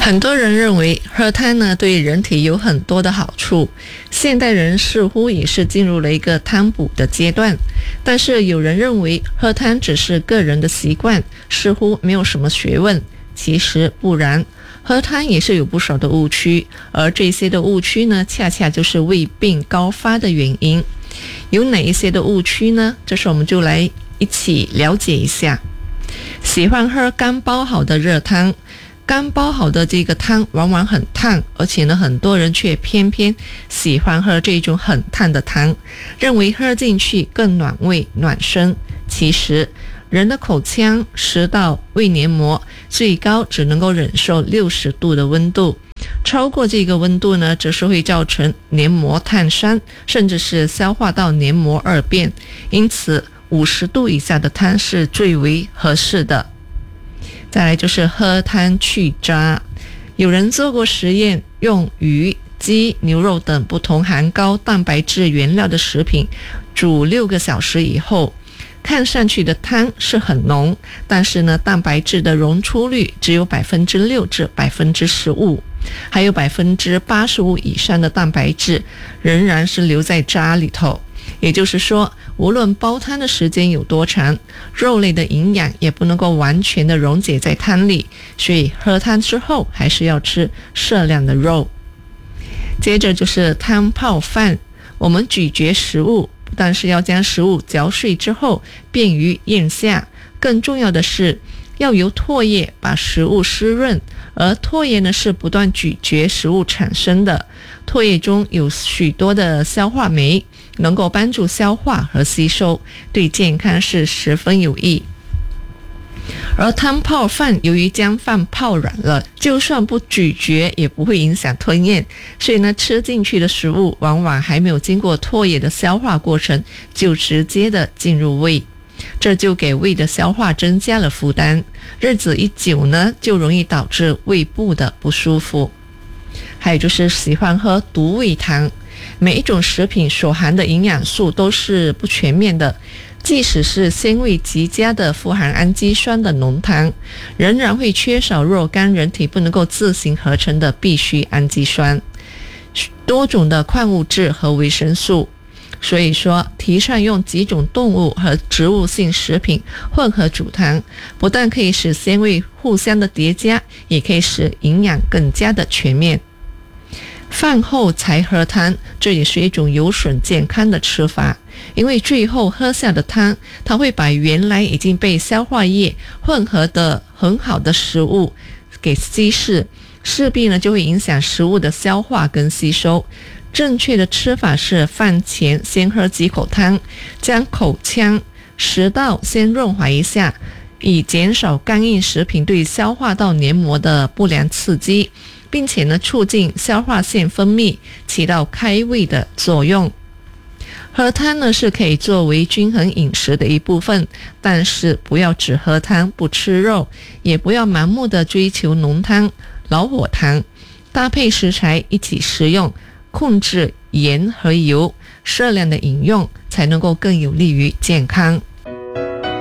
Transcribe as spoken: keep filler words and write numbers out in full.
很多人认为喝汤呢对人体有很多的好处，现代人似乎也是进入了一个汤补的阶段，但是有人认为喝汤只是个人的习惯，似乎没有什么学问。其实不然，喝汤也是有不少的误区，而这些的误区呢，恰恰就是胃病高发的原因。有哪一些的误区呢？这时我们就来一起了解一下。喜欢喝刚煲好的热汤，刚煲好的这个汤往往很烫，而且呢，很多人却偏偏喜欢喝这种很烫的汤，认为喝进去更暖胃暖身。其实人的口腔、食道、胃黏膜最高只能够忍受六十度的温度，超过这个温度呢，则是会造成黏膜烫伤，甚至是消化道黏膜二便。因此五十度以下的汤是最为合适的。再来就是喝汤去渣，有人做过实验，用鱼、鸡、牛肉等不同含高蛋白质原料的食品煮六个小时以后，看上去的汤是很浓，但是呢，蛋白质的溶出率只有百分之六至百分之十五，还有百分之八十五以上的蛋白质仍然是留在渣里头。也就是说，无论煲汤的时间有多长，肉类的营养也不能够完全的溶解在汤里，所以喝汤之后还是要吃适量的肉。接着就是汤泡饭，我们咀嚼食物，不但是要将食物嚼碎之后便于咽下，更重要的是要由唾液把食物湿润，而唾液呢是不断咀嚼食物产生的，唾液中有许多的消化酶，能够帮助消化和吸收，对健康是十分有益。而汤泡饭由于将饭泡软了，就算不咀嚼也不会影响吞咽，所以呢，吃进去的食物往往还没有经过唾液的消化过程，就直接的进入胃，这就给胃的消化增加了负担，日子一久呢，就容易导致胃部的不舒服。还有就是喜欢喝独味汤，每一种食品所含的营养素都是不全面的，即使是鲜味极佳的富含氨基酸的浓汤，仍然会缺少若干人体不能够自行合成的必需氨基酸、多种的矿物质和维生素。所以说，提倡用几种动物和植物性食品混合煮汤，不但可以使鲜味互相的叠加，也可以使营养更加的全面。饭后才喝汤，这也是一种有损健康的吃法，因为最后喝下的汤，它会把原来已经被消化液混合的很好的食物给稀释，势必呢就会影响食物的消化跟吸收。正确的吃法是饭前先喝几口汤，将口腔、食道先润滑一下，以减少干硬食品对消化道黏膜的不良刺激，并且呢促进消化腺分泌，起到开胃的作用。喝汤呢是可以作为均衡饮食的一部分，但是不要只喝汤不吃肉，也不要盲目的追求浓汤、老火汤，搭配食材一起食用，控制盐和油，适量的饮用，才能够更有利于健康。